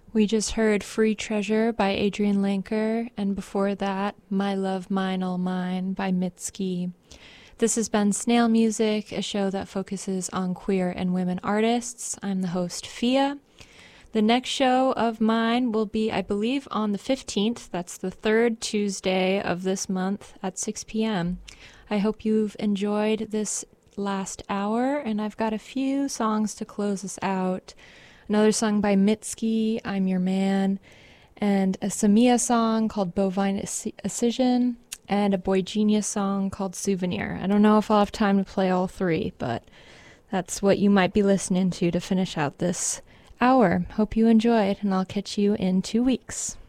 We just heard Free Treasure by Adrian Lanker, and before that, My Love, Mine, All Mine by Mitski. This has been Snail Music, a show that focuses on queer and women artists. I'm the host, Fia. The next show of mine will be, I believe, on the 15th. That's the third Tuesday of this month at 6 p.m. I hope you've enjoyed this last hour, and I've got a few songs to close us out. Another song by Mitski, I'm Your Man, and a Samia song called Bovine Incision, and a Boy Genius song called Souvenir. I don't know if I'll have time to play all three, but that's what you might be listening to finish out this hour. Hope you enjoyed, and I'll catch you in 2 weeks.